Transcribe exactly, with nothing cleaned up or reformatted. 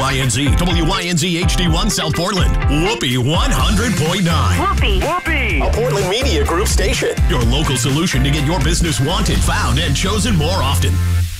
Y N Z, W Y N Z H D one South Portland, Whoopee one hundred point nine. Whoopee, Whoopee, a Portland Media Group station. Your local solution to get your business wanted, found, and chosen more often.